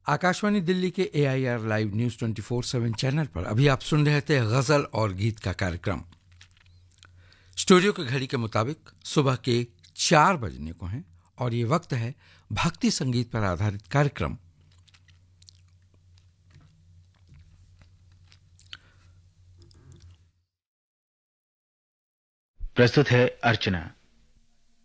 आकाशवाणी दिल्ली के AIR live news 24/7 channel पर अभी आप सुन रहे थे गजल और गीत का कार्यक्रम। स्टूडियो की घड़ी के मुताबिक सुबह के 4 बजने को हैं और ये वक्त है भक्ति संगीत पर आधारित कार्यक्रम प्रस्तुत है अर्चना।